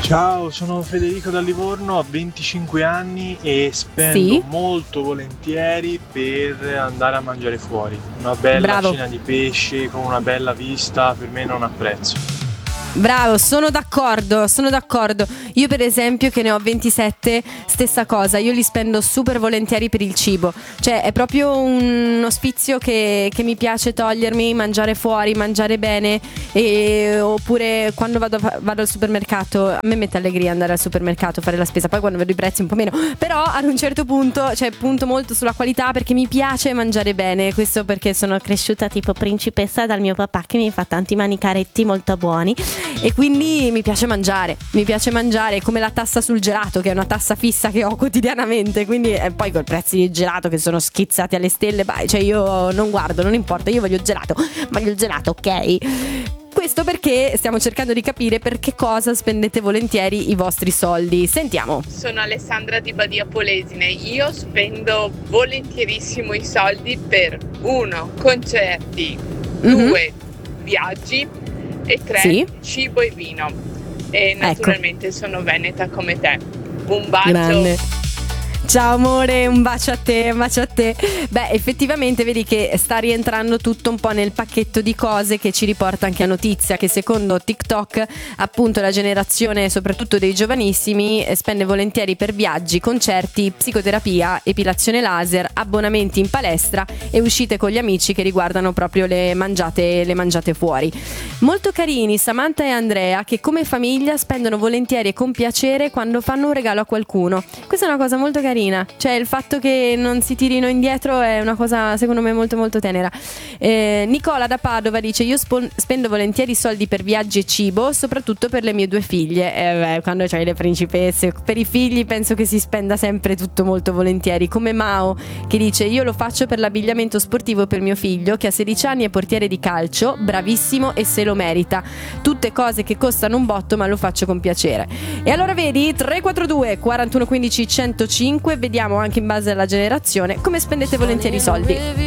Ciao, sono Federico da Livorno, ho 25 anni e spendo Sì, molto volentieri per andare a mangiare fuori. Una bella bravo. cena di pesce con una bella vista, per me non ha prezzo. Bravo, sono d'accordo, sono d'accordo. Io per esempio che ne ho 27, stessa cosa, io li spendo super volentieri per il cibo. Cioè è proprio uno sfizio che mi piace togliermi, mangiare fuori, mangiare bene. Oppure quando vado al supermercato, a me mette allegria andare al supermercato, fare la spesa. Poi quando vedo i prezzi un po' meno. Però ad un certo punto, cioè punto molto sulla qualità perché mi piace mangiare bene. Questo perché sono cresciuta tipo principessa dal mio papà che mi fa tanti manicaretti molto buoni. E quindi mi piace mangiare come la tassa sul gelato, che è una tassa fissa che ho quotidianamente, quindi poi col prezzo di gelato che sono schizzati alle stelle, cioè io non guardo, non importa, io voglio il gelato, ok? Questo perché stiamo cercando di capire per che cosa spendete volentieri i vostri soldi. Sentiamo. Sono Alessandra di Badia Polesine. Io spendo volentierissimo i soldi per 1. Concerti, 2. Viaggi e 3. Sì. Cibo e vino. E Ecco. naturalmente sono veneta come te. Un bacio. Grande. Ciao amore, un bacio a te, un bacio a te. Beh, effettivamente vedi che sta rientrando tutto un po' nel pacchetto di cose che ci riporta anche a notizia che secondo TikTok appunto la generazione soprattutto dei giovanissimi spende volentieri per viaggi, concerti, psicoterapia, epilazione laser, abbonamenti in palestra e uscite con gli amici che riguardano proprio le mangiate fuori. Molto carini Samantha e Andrea che come famiglia spendono volentieri e con piacere quando fanno un regalo a qualcuno. Questa è una cosa molto carina. Cioè il fatto che non si tirino indietro è una cosa secondo me molto molto tenera. Nicola da Padova dice io spendo volentieri soldi per viaggi e cibo, soprattutto per le mie 2 figlie. Quando c'hai le principesse, per i figli penso che si spenda sempre tutto molto volentieri, come Mao che dice io lo faccio per l'abbigliamento sportivo per mio figlio che ha 16 anni, è portiere di calcio, bravissimo e se lo merita. Tutte cose che costano un botto ma lo faccio con piacere. E allora vedi 342 41 15 105, vediamo anche in base alla generazione come spendete volentieri i soldi.